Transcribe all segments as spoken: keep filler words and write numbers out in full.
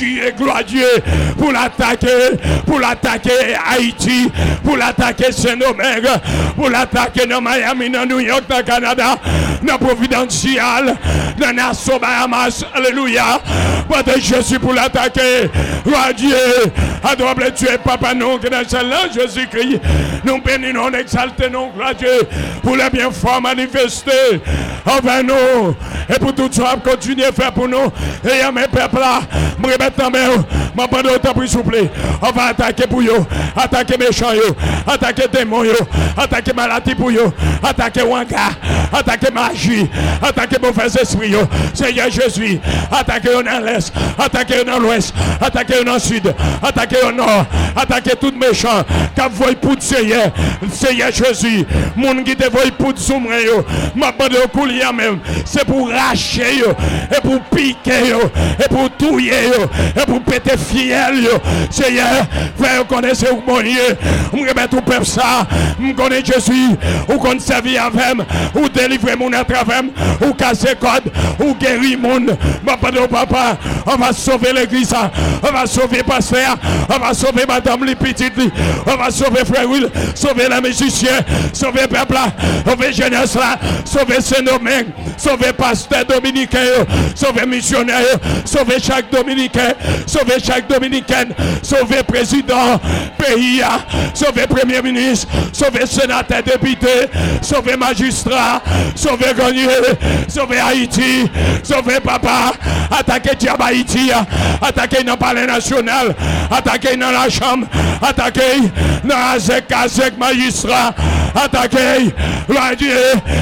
Gloire à Dieu pour l'attaquer, pour l'attaquer Haïti, pour l'attaquer Saint-Domingue, pour l'attaquer dans Miami, dans New York, dans Canada, dans Providential, dans Nassau, Bahamas, alléluia. Parce que Jésus pour l'attaquer, gloire à Dieu, adorable Dieu, Papa, nous, que dans celle-là, Jésus-Christ, nous bénissons, nous exaltons, gloire à Dieu, pour les bienfaits manifestés envers nous, et pour tout ce qu'on continue à faire pour nous, et à mes peuples là, je me remets en main, je prends autant pour souple, on va attaquer pour eux, attaquer méchants, attaquer démons, attaquer maladie pour eux, attaquer wanga, attaquer magie, attaquer mauvais esprits, Seigneur Jésus, attaquer dans l'est, attaquer dans l'ouest, attaquer dans le sud, attaquer au nord, attaquer tout méchant, qui voit pour Seigneur, Seigneur Jésus, mon qui te voit pour soumrer, ma bande de coulier même, c'est pour racher, et pour piquer, et pour touiller, et pour péter fiel, Seigneur, frère, connaissez où mon Dieu, je remets tout peuple ça, je connais Jésus, ou qu'on servir avec, ou délivrer mon à travers, ou casser code, ou guérir mon, papa de papa, on va sauver l'église, on va sauver pasteur, on va sauver madame les petites, on va sauver frère Will, sauver les musiciens, sauver peuple là, sauver jeunesse là, sauver Saint-Domingue, sauver pasteur dominicain, sauver missionnaire, sauver chaque dominicain, sauver chaque dominicaine, sauver président, pays, sauver premier ministre, sauver sénateur, député, sauver magistrat, sauver gagné, sauver Haïti, sauver papa, attaquer diable Haïti, attaquer dans le palais national, attaquer dans la chambre, attaquer dans la zec, zec magistrat, attaquer, la Dieu,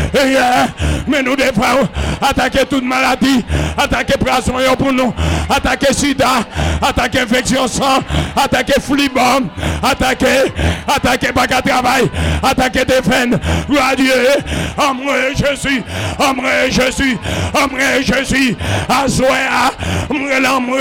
mais nous devons attaquer toute maladie, attaquer poison pour nous, attaquer sida, attaquer infection sang, attaquer flibom, attaquer, attaquer bagarre travail, attaquer des veines, gloire à Dieu, amour Jésus, amour Jésus, amour Jésus, à Zoé, amour